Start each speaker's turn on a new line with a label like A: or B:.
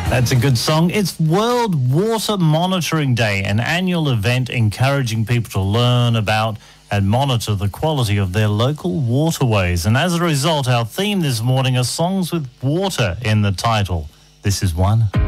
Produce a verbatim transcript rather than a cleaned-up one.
A: That's a good song. It's World Water Monitoring Day, an annual event encouraging people to learn about and monitor the quality of their local waterways. And as a result, our theme this morning are songs with water in the title. This is one.